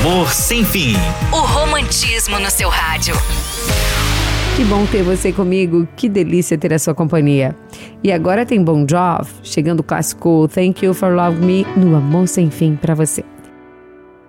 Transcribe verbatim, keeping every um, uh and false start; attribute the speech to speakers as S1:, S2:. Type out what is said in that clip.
S1: Amor Sem Fim.
S2: O romantismo no seu rádio.
S3: Que bom ter você comigo, que delícia ter a sua companhia. E agora tem Bon Jovi, chegando o clássico Thank You For Loving Me no Amor Sem Fim pra você.